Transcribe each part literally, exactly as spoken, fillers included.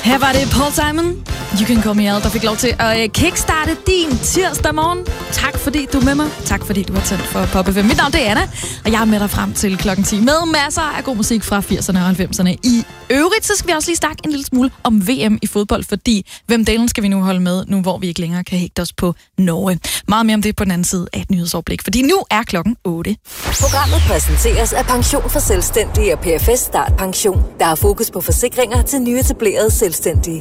Her var det Paul Simon. You Can Call Me Al, der fik lov til at kickstarte din tirsdag morgen. Tak fordi du er med mig. Tak fordi du har tændt for Pop F M. Mit navn det er Anna, og jeg er med dig frem til klokken ti med masser af god musik fra firserne og halvfemserne. I øvrigt så skal vi også lige snakke en lille smule om V M i fodbold, fordi hvem delen skal vi nu holde med, nu hvor vi ikke længere kan hægte os på Norge. Meget mere om det på den anden side af et nyhedsoverblik, fordi nu er klokken otte. Programmet præsenteres af Pension for Selvstændige og P F S Start Pension, der har fokus på forsikringer til nyetablerede selvstændige.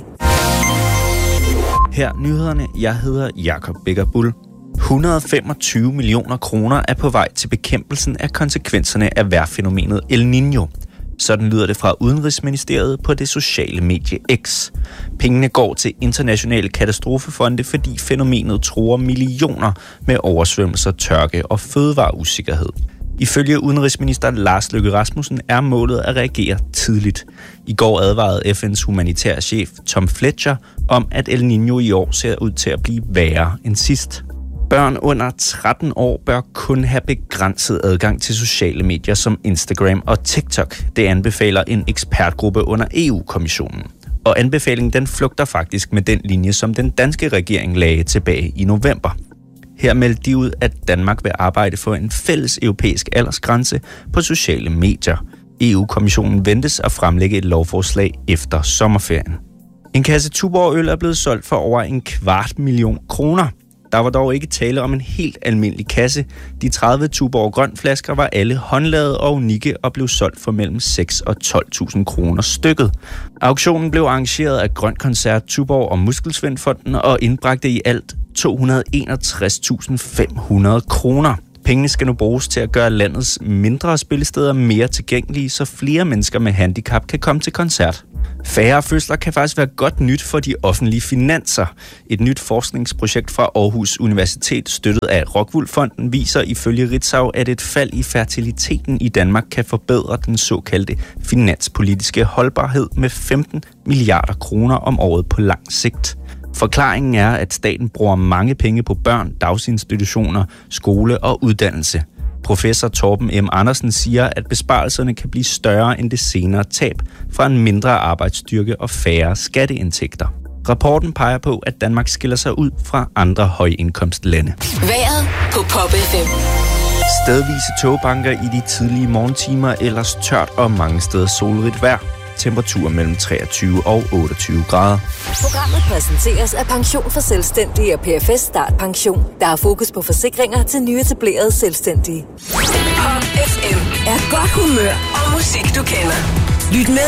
Her nyhederne. Jeg hedder Jakob Becker Bull. et hundrede og femogtyve millioner kroner er på vej til bekæmpelsen af konsekvenserne af vejrfænomenet El Niño. Sådan lyder det fra Udenrigsministeriet på det sociale medie X. Pengene går til internationale katastrofefonde, fordi fænomenet truer millioner med oversvømmelser, tørke og fødevareusikkerhed. Ifølge udenrigsminister Lars Løkke Rasmussen er målet at reagere tidligt. I går advarede F N's humanitære chef Tom Fletcher om, at El Niño i år ser ud til at blive værre end sidst. Børn under tretten år bør kun have begrænset adgang til sociale medier som Instagram og TikTok. Det anbefaler en ekspertgruppe under E U-kommissionen. Og anbefalingen den flugter faktisk med den linje, som den danske regering lagde tilbage i november. Her meldte de ud, at Danmark vil arbejde for en fælles europæisk aldersgrænse på sociale medier. E U-kommissionen ventes at fremlægge et lovforslag efter sommerferien. En kasse Tuborg øl er blevet solgt for over en kvart million kroner. Der var dog ikke tale om en helt almindelig kasse. De tredive Tuborg grønflasker var alle håndlavede og unikke og blev solgt for mellem seks og tolv tusind kroner stykket. Auktionen blev arrangeret af Grøn Koncert, Tuborg og Muskelsvindfonden og indbragte i alt to hundrede og enogtres tusind fem hundrede kroner. Pengene skal nu bruges til at gøre landets mindre spillesteder mere tilgængelige, så flere mennesker med handicap kan komme til koncert. Færre fødsler kan faktisk være godt nyt for de offentlige finanser. Et nyt forskningsprojekt fra Aarhus Universitet, støttet af Rockwool-fonden, viser ifølge Ritzau, at et fald i fertiliteten i Danmark kan forbedre den såkaldte finanspolitiske holdbarhed med femten milliarder kroner om året på lang sigt. Forklaringen er, at staten bruger mange penge på børn, dagsinstitutioner, skole og uddannelse. Professor Torben M. Andersen siger, at besparelserne kan blive større end det senere tab fra en mindre arbejdsstyrke og færre skatteindtægter. Rapporten peger på, at Danmark skiller sig ud fra andre højindkomstlande. Vejret på Pop F M. Stedvise togbanker i de tidlige morgentimer, ellers tørt og mange steder solrigt vejr. Temperatur mellem treogtyve og otteogtyve grader. Programmet præsenteres af Pension for Selvstændige og P F S Start Pension, der har fokus på forsikringer til nyetablerede selvstændige. Pop F M er godt humør og musik, du kender. Lyt med